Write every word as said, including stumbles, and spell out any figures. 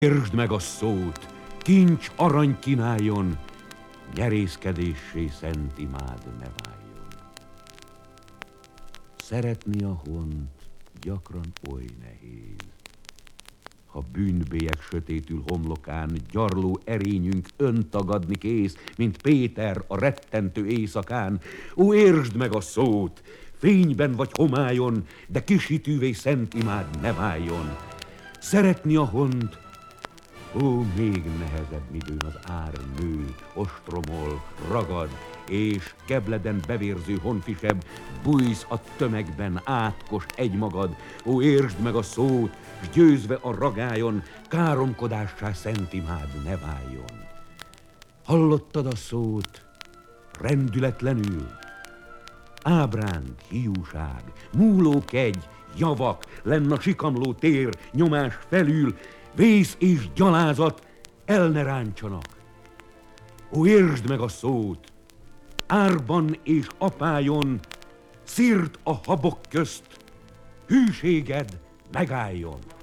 Értsd meg a szót, kincs arany kínáljon, nyerészkedéssé szent imád ne váljon. Szeretni a hont gyakran oly nehéz, ha bűnbélyek sötétül homlokán gyarló erényünk öntagadni kész, mint Péter a rettentő éjszakán. Ó, értsd meg a szót, fényben vagy homályon, de kisítővé szent imád ne váljon. Szeretni a hont, ó, még nehezebb, midőn az ár nő, ostromol, ragad, és kebleden bevérző honfisebb, bújsz a tömegben, átkost egymagad. Ó, értsd meg a szót, s győzve a ragájon, káromkodássá szent imád ne váljon. Hallottad a szót, rendületlenül? Ábránd, hiúság, múló kegy, javak, lenn a sikamló tér, nyomás felül, vész és gyalázat el ne ráncsanak. Ó, értsd meg a szót, árban és apályon, szird a habok közt, hűséged megálljon.